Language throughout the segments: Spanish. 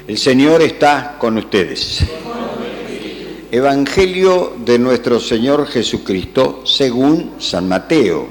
El Señor está con ustedes. Evangelio de nuestro Señor Jesucristo según San Mateo.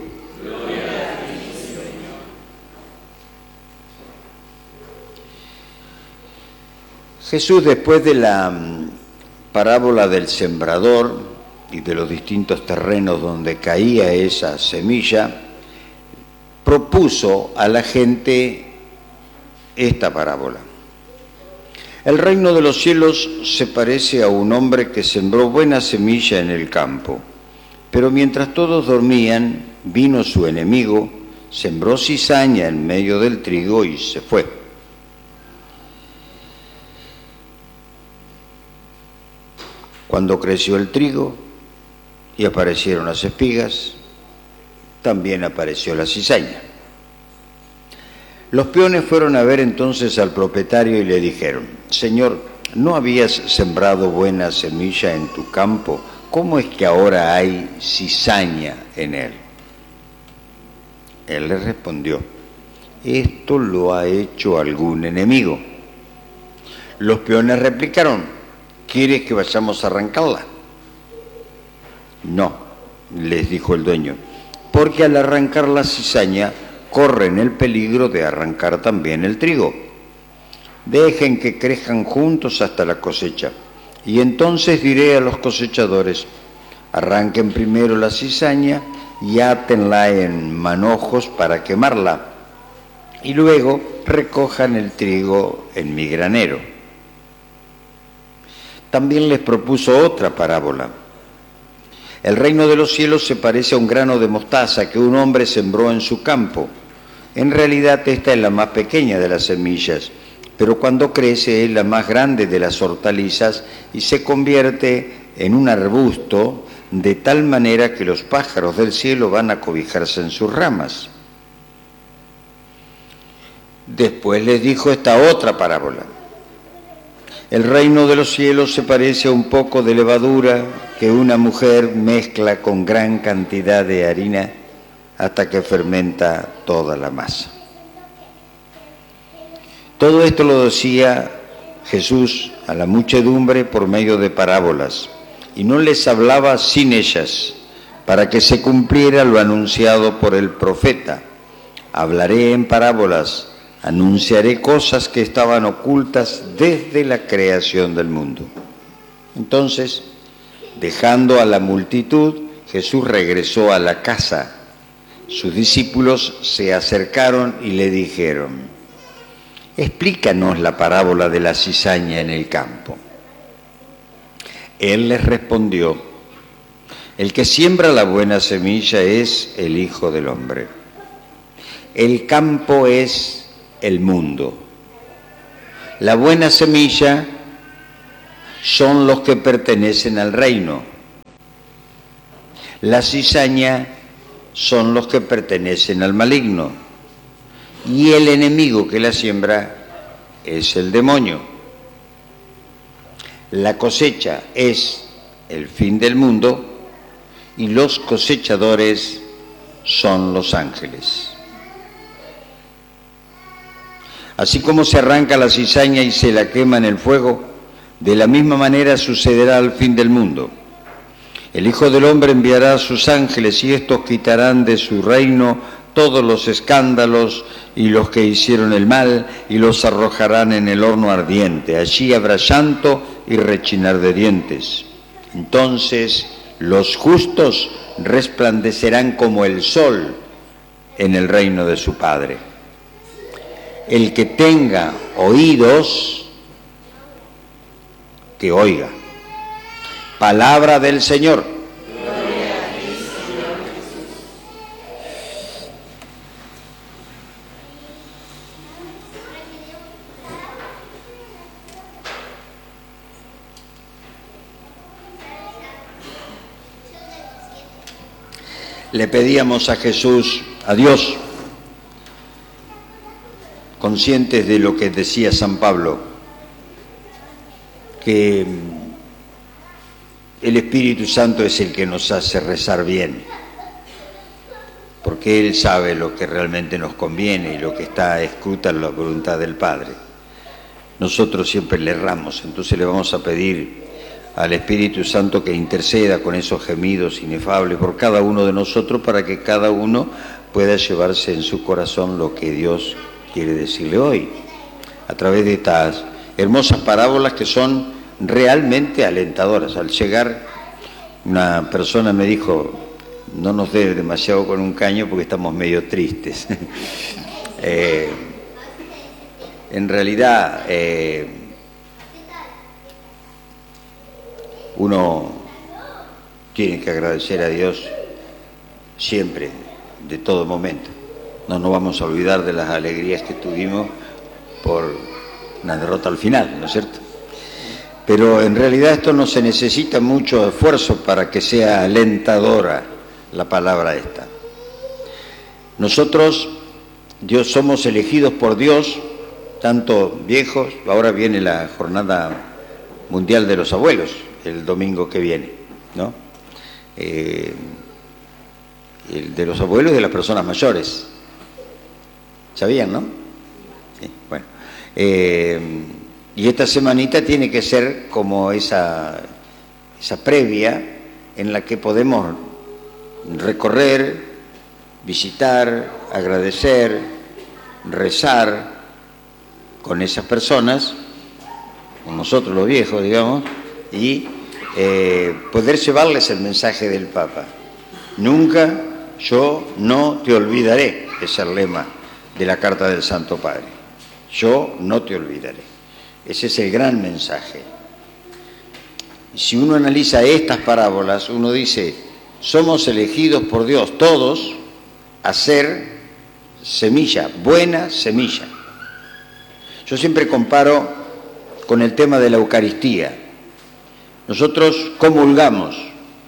Jesús, después de la parábola del sembrador y de los distintos terrenos donde caía esa semilla, propuso a la gente esta parábola. El reino de los cielos se parece a un hombre que sembró buena semilla en el campo, pero mientras todos dormían, vino su enemigo, sembró cizaña en medio del trigo y se fue. Cuando creció el trigo y aparecieron las espigas, también apareció la cizaña. Los peones fueron a ver entonces al propietario y le dijeron: Señor, ¿no habías sembrado buena semilla en tu campo? ¿Cómo es que ahora hay cizaña en él? Él les respondió: esto lo ha hecho algún enemigo. Los peones replicaron: ¿quieres que vayamos a arrancarla? No, les dijo el dueño, porque al arrancar la cizaña corren el peligro de arrancar también el trigo. Dejen que crezcan juntos hasta la cosecha, y entonces diré a los cosechadores: arranquen primero la cizaña y átenla en manojos para quemarla, y luego recojan el trigo en mi granero. También les propuso otra parábola. El reino de los cielos se parece a un grano de mostaza que un hombre sembró en su campo. En realidad esta es la más pequeña de las semillas, pero cuando crece es la más grande de las hortalizas y se convierte en un arbusto de tal manera que los pájaros del cielo van a cobijarse en sus ramas. Después les dijo esta otra parábola. El reino de los cielos se parece a un poco de levadura que una mujer mezcla con gran cantidad de harina hasta que fermenta toda la masa. Todo esto lo decía Jesús a la muchedumbre por medio de parábolas, y no les hablaba sin ellas, para que se cumpliera lo anunciado por el profeta: hablaré en parábolas, anunciaré cosas que estaban ocultas desde la creación del mundo. Entonces, dejando a la multitud, Jesús regresó a la casa. Sus discípulos se acercaron y le dijeron: explícanos la parábola de la cizaña en el campo. Él les respondió: el que siembra la buena semilla es el Hijo del Hombre. El campo es el mundo. La buena semilla son los que pertenecen al reino. La cizaña son los que pertenecen al maligno. Y el enemigo que la siembra es el demonio. La cosecha es el fin del mundo y los cosechadores son los ángeles. Así como se arranca la cizaña y se la quema en el fuego, de la misma manera sucederá al fin del mundo. El Hijo del Hombre enviará a sus ángeles y estos quitarán de su reino todos los escándalos y los que hicieron el mal, y los arrojarán en el horno ardiente. Allí habrá llanto y rechinar de dientes. Entonces los justos resplandecerán como el sol en el reino de su Padre. El que tenga oídos, que oiga. Palabra del Señor. Gloria a ti, Señor Jesús. Le pedíamos a Jesús, a Dios, conscientes de lo que decía San Pablo, que el Espíritu Santo es el que nos hace rezar bien, porque Él sabe lo que realmente nos conviene y lo que está escruta en la voluntad del Padre. nosotros siempre le erramos, entonces le vamos a pedir al Espíritu Santo que interceda con esos gemidos inefables por cada uno de nosotros para que cada uno pueda llevarse en su corazón lo que Dios quiere decirle hoy, a través de estas hermosas parábolas que son realmente alentadoras. Al llegar, una persona me dijo, no nos dé demasiado con un caño porque estamos medio tristes. En realidad, uno tiene que agradecer a Dios siempre, de todo momento. No nos vamos a olvidar de las alegrías que tuvimos por una derrota al final, ¿no es cierto? Pero en realidad esto no se necesita mucho esfuerzo para que sea alentadora la palabra esta. Nosotros, Dios, somos elegidos por Dios, tanto viejos, ahora viene la Jornada Mundial de los Abuelos, el domingo que viene, ¿no? El de los abuelos y de las personas mayores. ¿Sabían, no? Sí, bueno. Y esta semanita tiene que ser como esa previa en la que podemos recorrer, visitar, agradecer, rezar con esas personas, con nosotros los viejos, digamos, y poder llevarles el mensaje del Papa. Nunca yo no te olvidaré, es el lema de la Carta del Santo Padre. Yo no te olvidaré. Ese es el gran mensaje. Si uno analiza estas parábolas, uno dice, somos elegidos por Dios todos a ser semilla, buena semilla. Yo siempre comparo con el tema de la Eucaristía. Nosotros comulgamos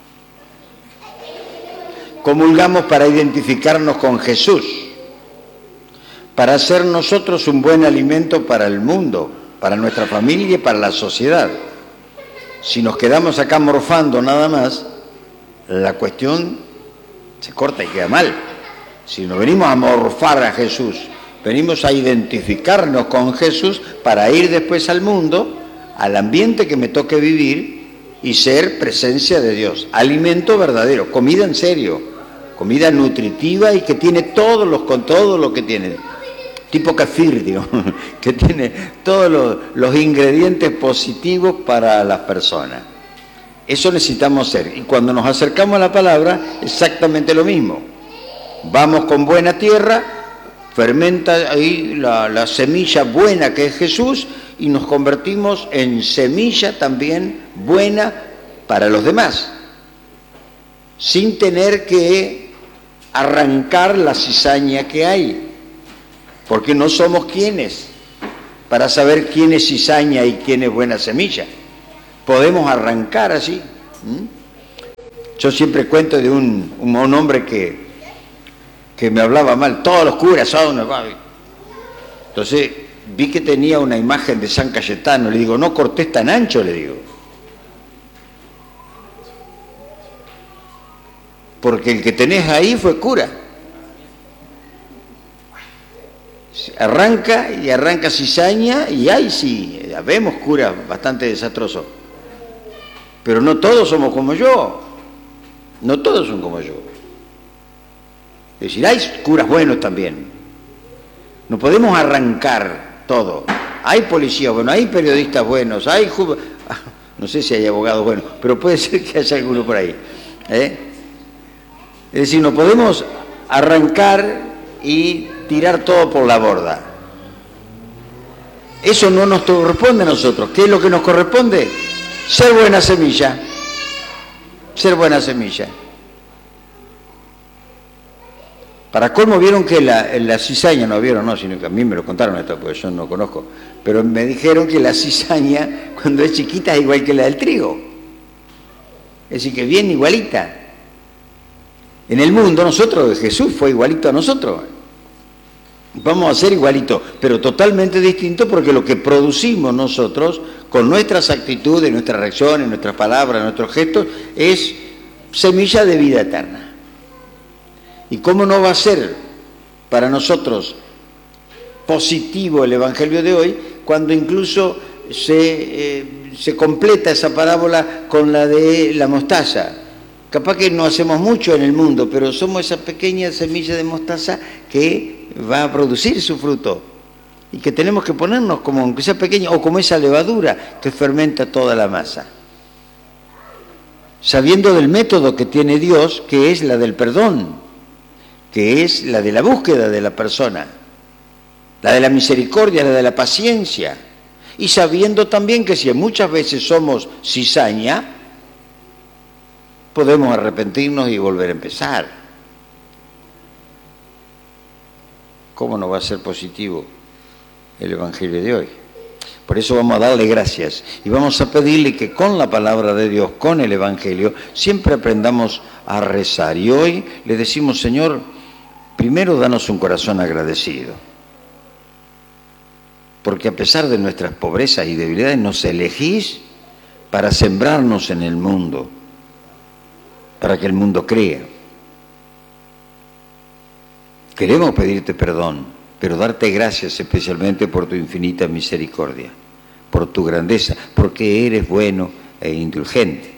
para identificarnos con Jesús, para ser nosotros un buen alimento para el mundo, para nuestra familia y para la sociedad. Si nos quedamos acá morfando nada más, la cuestión se corta y queda mal. Si nos venimos a morfar a Jesús, venimos a identificarnos con Jesús para ir después al mundo, al ambiente que me toque vivir y ser presencia de Dios, alimento verdadero, comida en serio, comida nutritiva y que tiene con todo lo que tiene, tipo kefir, digo, que tiene todos los ingredientes positivos para las personas. Eso necesitamos ser. Y cuando nos acercamos a la palabra, exactamente lo mismo. Vamos con buena tierra, fermenta ahí la semilla buena que es Jesús y nos convertimos en semilla también buena para los demás, sin tener que arrancar la cizaña que hay, porque no somos quienes para saber quién es cizaña y quién es buena semilla. Podemos arrancar así. Yo siempre cuento de un hombre que me hablaba mal, todos los curas son... Entonces vi que tenía una imagen de San Cayetano, le digo, no cortés tan ancho, le digo. Porque el que tenés ahí fue cura. Arranca cizaña y ahí sí, vemos curas bastante desastrosos. Pero no todos somos como yo. No todos son como yo. Es decir, hay curas buenos también. No podemos arrancar todo. Hay policías buenos, hay periodistas buenos, no sé si hay abogados buenos, pero puede ser que haya alguno por ahí. Es decir, no podemos arrancar y tirar todo por la borda. Eso no nos corresponde a nosotros. ¿Qué es lo que nos corresponde? Ser buena semilla. Ser buena semilla. Para colmo, vieron que la cizaña, no vieron, no, sino que a mí me lo contaron esto, porque yo no conozco, pero me dijeron que la cizaña, cuando es chiquita, es igual que la del trigo. Es decir, que bien igualita. En el mundo, Jesús fue igualito a nosotros. Vamos a ser igualitos, pero totalmente distintos, porque lo que producimos nosotros, con nuestras actitudes, nuestras reacciones, nuestras palabras, nuestros gestos, es semilla de vida eterna. ¿Y cómo no va a ser para nosotros positivo el Evangelio de hoy cuando incluso se completa esa parábola con la de la mostaza. Capaz que no hacemos mucho en el mundo, pero somos esa pequeña semilla de mostaza que va a producir su fruto. Y que tenemos que ponernos como, aunque sea pequeña, o como esa levadura que fermenta toda la masa. Sabiendo del método que tiene Dios, que es la del perdón, que es la de la búsqueda de la persona, la de la misericordia, la de la paciencia. Y sabiendo también que si muchas veces somos cizaña, podemos arrepentirnos y volver a empezar. ¿Cómo no va a ser positivo el Evangelio de hoy? Por eso vamos a darle gracias y vamos a pedirle que con la palabra de Dios, con el Evangelio, siempre aprendamos a rezar. Y hoy le decimos, Señor, primero danos un corazón agradecido, porque a pesar de nuestras pobrezas y debilidades nos elegís para sembrarnos en el mundo, para que el mundo crea. Queremos pedirte perdón, pero darte gracias especialmente por tu infinita misericordia, por tu grandeza, porque eres bueno e indulgente.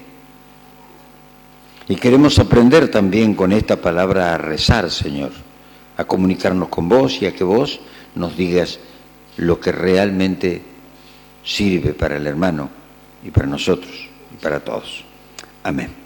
Y queremos aprender también con esta palabra a rezar, Señor, a comunicarnos con vos y a que vos nos digas lo que realmente sirve para el hermano y para nosotros y para todos. Amén.